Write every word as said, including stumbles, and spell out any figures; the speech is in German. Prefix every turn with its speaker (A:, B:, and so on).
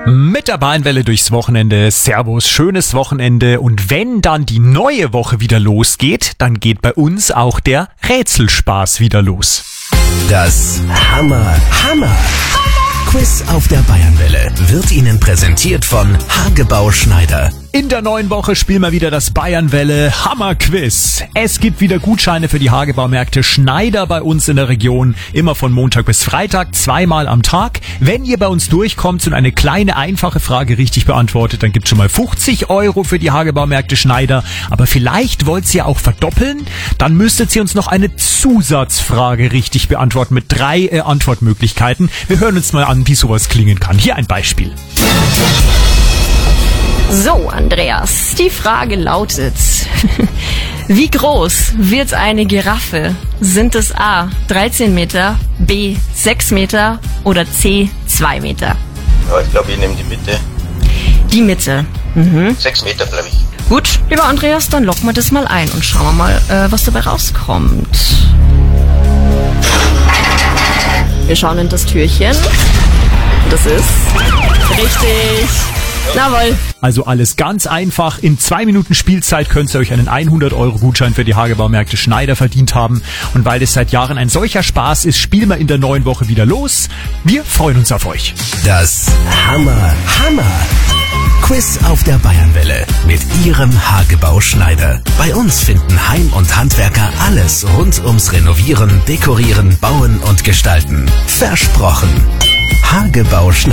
A: Mit der Bayernwelle durchs Wochenende. Servus, schönes Wochenende. Und wenn dann die neue Woche wieder losgeht, dann geht bei uns auch der Rätselspaß wieder los.
B: Das Hammer, Hammer Quiz auf der Bayernwelle wird Ihnen präsentiert von Hagebau Schneider.
A: In der neuen Woche spielen wir wieder das Bayernwelle Hammer Quiz. Es gibt wieder Gutscheine für die Hagebaumärkte Schneider bei uns in der Region. Immer von Montag bis Freitag, zweimal am Tag. Wenn ihr bei uns durchkommt und eine kleine, einfache Frage richtig beantwortet, dann gibt's schon mal fünfzig Euro für die Hagebaumärkte Schneider. Aber vielleicht wollt ihr auch verdoppeln? Dann müsstet ihr uns noch eine Zusatzfrage richtig beantworten mit drei äh, Antwortmöglichkeiten. Wir hören uns mal an, wie sowas klingen kann. Hier ein Beispiel.
C: So, Andreas, die Frage lautet, wie groß wird eine Giraffe? Sind es A, dreizehn Meter, B, sechs Meter oder C, zwei Meter?
D: Ja, ich glaube, ich nehme die Mitte.
C: Die Mitte. Mhm.
D: sechs Meter, glaube ich.
C: Gut, lieber Andreas, dann locken wir das mal ein und schauen wir mal, äh, was dabei rauskommt. Wir schauen in das Türchen. Das ist richtig. Jawohl.
A: Also alles ganz einfach. In zwei Minuten Spielzeit könnt ihr euch einen hundert Euro Gutschein für die Hagebaumärkte Schneider verdient haben. Und weil es seit Jahren ein solcher Spaß ist, spielen wir in der neuen Woche wieder los. Wir freuen uns auf euch.
B: Das Hammer, Hammer Quiz auf der Bayernwelle mit Ihrem Hagebau Schneider. Bei uns finden Heim- und Handwerker alles rund ums Renovieren, Dekorieren, Bauen und Gestalten. Versprochen. Hagebau Schneider.